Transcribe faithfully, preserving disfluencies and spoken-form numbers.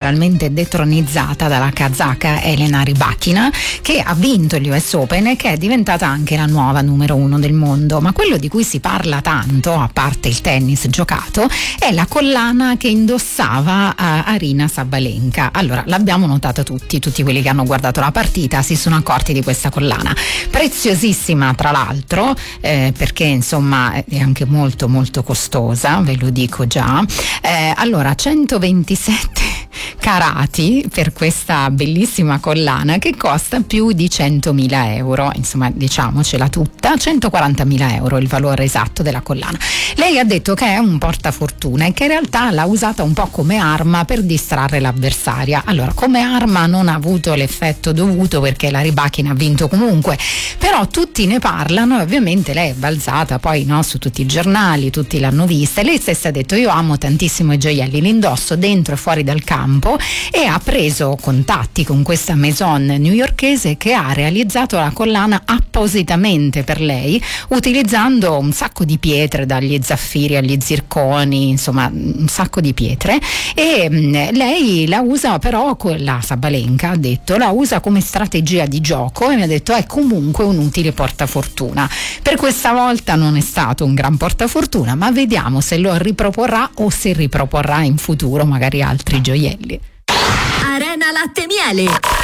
letteralmente detronizzata dalla kazaka Elena Rybakina, che ha vinto gli U S Open e che è diventata anche la nuova numero uno del mondo. Ma quello di cui si parla tanto, a parte il tennis giocato, è la collana che indossava uh, Aryna Sabalenka. Allora, l'abbiamo notata tutti, tutti quelli che hanno guardato la partita si sono accorti di questa collana, preziosissima tra l'altro, eh, perché insomma è anche molto molto costosa, ve lo dico già. Eh, allora, centoventisette carati per questa bellissima collana che costa più di centomila euro, insomma diciamocela tutta, centoquarantamila euro il valore esatto della collana. Lei ha detto che è un portafortuna e che in realtà l'ha usata un po' come arma per distrarre l'avversaria. Allora, come arma non ha avuto l'effetto dovuto, perché la Rybakina ha vinto comunque, però tutti ne parlano e ovviamente lei è balzata poi, no, su tutti i giornali, tutti l'hanno vista, e lei stessa ha detto: io amo tantissimo i gioielli, li indosso dentro e fuori dal campo, e ha preso contatti con questa maison newyorkese che ha realizzato la collana appositamente per lei, utilizzando un sacco di pietre, dagli zaffiri agli zirconi, insomma un sacco di pietre, e mh, lei la usa però, la Sabalenka ha detto, la usa come strategia di gioco, e mi ha detto è comunque un utile portafortuna. Per questa volta non è stato un gran portafortuna, ma vediamo se lo riproporrà o se riproporrà in futuro magari altri gioielli. Arena Latte Miele.